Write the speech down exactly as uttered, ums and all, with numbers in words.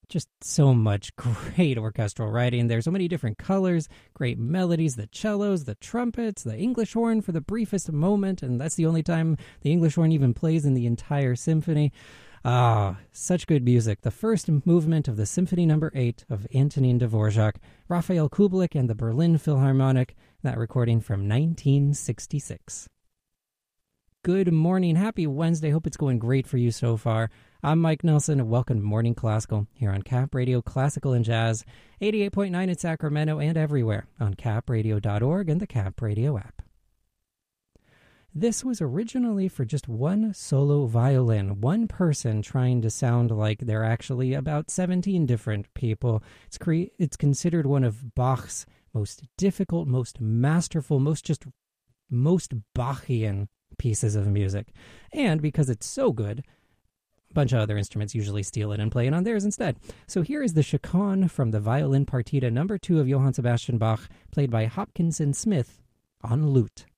Just so much great orchestral writing. There's so many different colors, great melodies, the cellos, the trumpets, the English horn for the briefest moment, and that's the only time the English horn even plays in the entire symphony. Ah, such good music. The first movement of the Symphony Number eight of Antonin Dvorak, Raphael Kubelik and the Berlin Philharmonic, that recording from nineteen sixty-six. Good morning. Happy Wednesday. Hope it's going great for you so far. I'm Mike Nelson, and welcome to Morning Classical here on Cap Radio Classical and Jazz, eighty-eight point nine in Sacramento and everywhere on cap radio dot org and the Cap Radio app. This was originally for just one solo violin, one person trying to sound like they're actually about seventeen different people. It's cre- it's considered one of Bach's most difficult, most masterful, most just most Bachian pieces of music. And because it's so good, a bunch of other instruments usually steal it and play it on theirs instead. So here is the Chaconne from the Violin Partita number two of Johann Sebastian Bach, played by Hopkinson Smith on lute.